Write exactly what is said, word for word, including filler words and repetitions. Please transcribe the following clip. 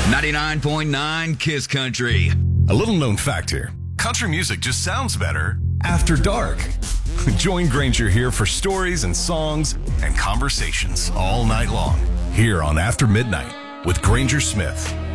ninety-nine point nine Kiss Country. A little known fact here. Country music just sounds better after dark. Join Granger here for stories and songs and conversations all night long here on After Midnight with Granger Smith.